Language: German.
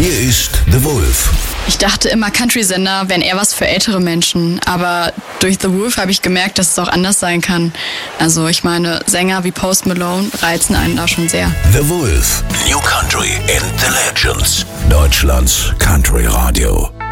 Hier ist The Wolf. Ich dachte immer, Country-Sender wären eher was für ältere Menschen, aber durch The Wolf habe ich gemerkt, dass es auch anders sein kann. Also ich meine, Sänger wie Post Malone reizen einen da schon sehr. The Wolf, New Country and the Legends. Deutschlands Country Radio.